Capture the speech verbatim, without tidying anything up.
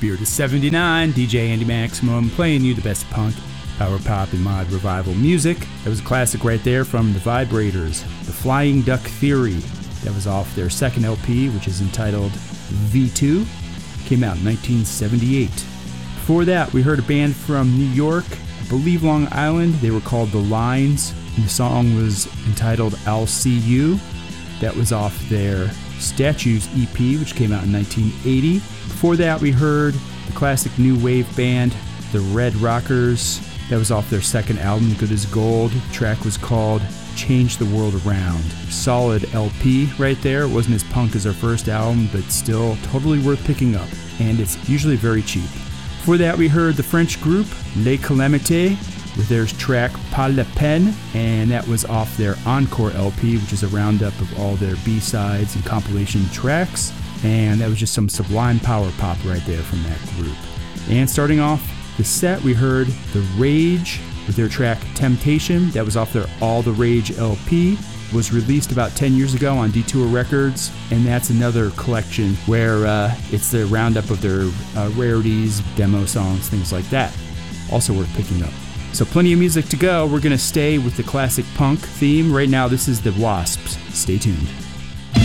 Spirit of seventy-nine, D J Andy Maximum, playing you the best punk, power pop, and mod revival music. That was a classic right there from the Vibrators, The Flying Duck Theory. That was off their second L P, which is entitled V two. Came out in nineteen seventy-eight. Before that, we heard a band from New York, I believe Long Island. They were called The Lines, and the song was entitled I'll See You. That was off their Statues E P, which came out in nineteen eighty. Before that, we heard the classic new wave band, The Red Rockers. That was off their second album, Good as Gold. The track was called Change the World Around. Solid L P right there. It wasn't as punk as our first album, but still totally worth picking up. And it's usually very cheap. Before that, we heard the French group Les Calamités with their track Pas la peine, and that was off their Encore L P, which is a roundup of all their B-sides and compilation tracks. And that was just some sublime power pop right there from that group. And starting off the set, we heard The Rage with their track Temptation. That was off their All the Rage L P. It was released about ten years ago on Detour Records, and that's another collection where uh, it's the roundup of their uh, rarities, demo songs, things like that. Also worth picking up. So plenty of music to go. We're going to stay with the classic punk theme. Right now, this is The Wasps. Stay tuned.